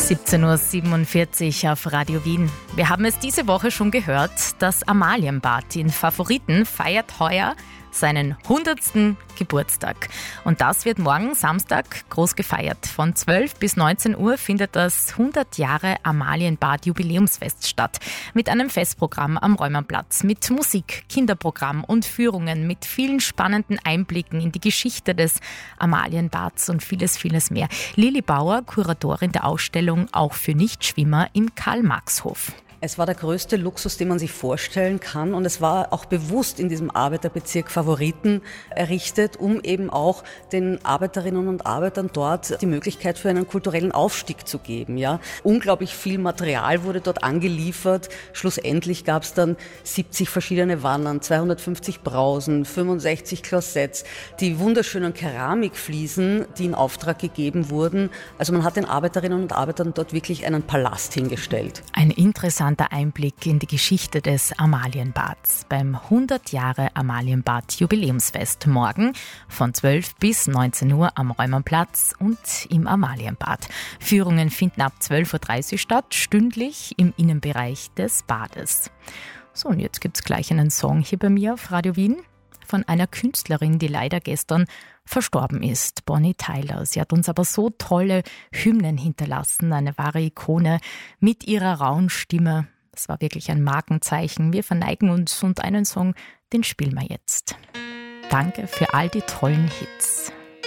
17:47 Uhr auf Radio Wien. Wir haben es diese Woche schon gehört, das Amalienbad in Favoriten feiert heuer seinen 100. Geburtstag. Und das wird morgen Samstag groß gefeiert. Von 12 bis 19 Uhr findet das 100 Jahre Amalienbad Jubiläumsfest statt. Mit einem Festprogramm am Reumannplatz, mit Musik, Kinderprogramm und Führungen, mit vielen spannenden Einblicken in die Geschichte des Amalienbads und vieles, vieles mehr. Lili Bauer, Kuratorin der Ausstellung Auch für Nichtschwimmer im Karl-Marx-Hof. Es war der größte Luxus, den man sich vorstellen kann, und es war auch bewusst in diesem Arbeiterbezirk Favoriten errichtet, um eben auch den Arbeiterinnen und Arbeitern dort die Möglichkeit für einen kulturellen Aufstieg zu geben. Ja. Unglaublich viel Material wurde dort angeliefert. Schlussendlich gab es dann 70 verschiedene Wannen, 250 Brausen, 65 Klossetts, die wunderschönen Keramikfliesen, die in Auftrag gegeben wurden. Also man hat den Arbeiterinnen und Arbeitern dort wirklich einen Palast hingestellt. Ein interessanter Einblick in die Geschichte des Amalienbads beim 100 Jahre Amalienbad Jubiläumsfest morgen von 12 bis 19 Uhr am Reumannplatz und im Amalienbad. Führungen finden ab 12:30 Uhr statt, stündlich im Innenbereich des Bades. So, und jetzt gibt's gleich einen Song hier bei mir auf Radio Wien von einer Künstlerin, die leider gestern verstorben ist, Bonnie Tyler. Sie hat uns aber so tolle Hymnen hinterlassen, eine wahre Ikone mit ihrer rauen Stimme. Das war wirklich ein Markenzeichen. Wir verneigen uns und einen Song, den spielen wir jetzt. Danke für all die tollen Hits.